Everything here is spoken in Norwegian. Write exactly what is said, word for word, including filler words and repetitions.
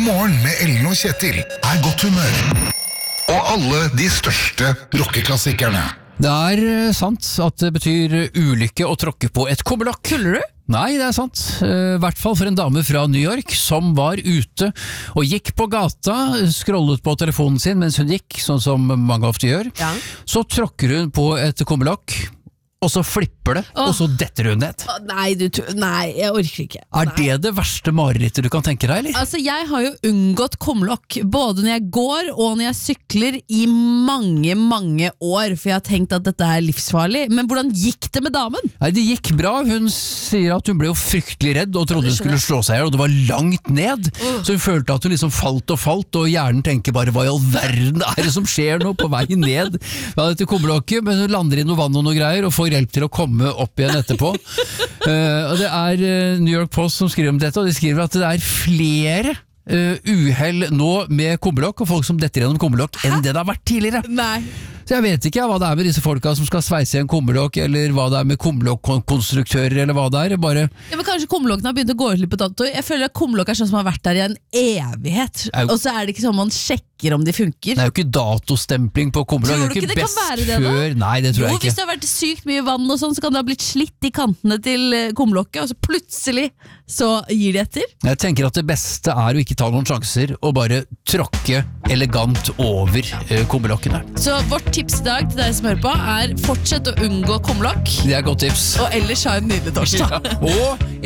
God morgen med Ellen og Kjetil er godt humør. Og alle de største rockeklassikerne. Det er sant at det betyr ulykke å tråkke på et kummelokk. Kuller du? Nei, det er sant. I hvert fall for en dame fra New York som var ute og gikk på gata, scrollet på telefonen sin mens hun gikk, sånn som mange ofte gjør. Ja. Så tråkker hun på et kummelokk, og så flipper det, Åh. og så detter hun ned. Å, Nei, du, tu- nei, jeg orker ikke. Er Nei. det det verste marerittet du kan tenke deg, eller? Altså, jeg har jo unngått kumlokk både når jeg går og når jeg sykler i mange, mange år, for jeg har tenkt at dette er livsfarlig. Men hvordan gikk det med damen? Nei, det gikk bra. Hun sier at hun ble jo fryktelig redd og trodde hun skulle slå seg ihjel, og det var langt ned. Så hun følte at hun liksom falt og falt, og hjernen tenker bare, hva i all verden er det som skjer nå på vei ned? Ja, dette kummelokket, men hun lander i noe vann og noe greier, og får hjelp til å komme opp igjen etterpå. uh, og det er uh, New York Post som skriver om dette, og de skriver at det er flere uh, uhell nå med kummelokk, og folk som detter gjennom kummelokk, enn det det har vært tidligere. Nei. Så jeg vet ikke hva det er med disse folka som skal sveise i en kummelokk, eller hva det er med kummelokkonstruktører, eller hva det er. Bare Ja, men kanskje kumlokkene har begynt å gå ut litt på dato. Jeg føler at kumlokk er sånn som har vært der i en evighet. Au. Og så er det ikke sånn man sjekker om de funker. det er jo ikke datostempling på kummelokk. Tror du Det er ikke det kan best være det da? før. Nei, det tror Jo, jeg hvis ikke. det har vært sykt mye vann og sånn, så kan det ha blitt slitt i kantene til eh, kumlokket, og så plutselig så gir de etter. Jeg tenker at det beste er å ikke ta noen sjanser, og bare tråkke elegant over eh, kummelokkene. Så vårt tips i dag til deg som hører på er fortsett å unngå kumlokk, Det er et godt tips. og ellers ha en nydelig torsdag. Og